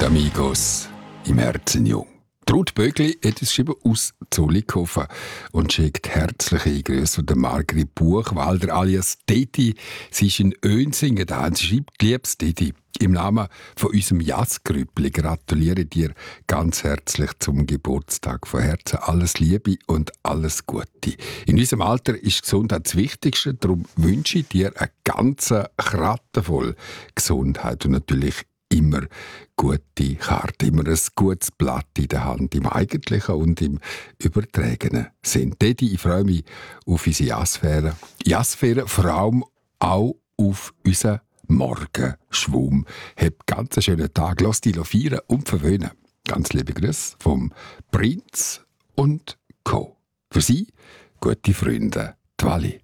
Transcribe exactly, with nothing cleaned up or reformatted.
Amigos, im Herzen jung. Ruth Bögli hat es geschrieben aus Zollikofen und schickt herzliche Grüße von Margrit Buchwalder alias Teti. Sie ist in Önsingen da und sie schreibt: Liebes Teti, im Namen von unserem Jazzgrüppli gratuliere dir ganz herzlich zum Geburtstag. Von Herzen alles Liebe und alles Gute. In unserem Alter ist Gesundheit das Wichtigste, darum wünsche ich dir eine ganze Kratte voll Gesundheit und natürlich immer gute Karte, immer ein gutes Blatt in der Hand, im eigentlichen und im übertragenen Sinn. Teddy, ich freue mich auf unsere Jazzsphäre. Jazzsphäre vor allem auch auf unseren Morgenschwung. Hab ganz einen schönen Tag. Lass dich feiern und verwöhnen. Ganz liebe Grüße vom Prinz und Co. Für Sie, gute Freunde, die Wally.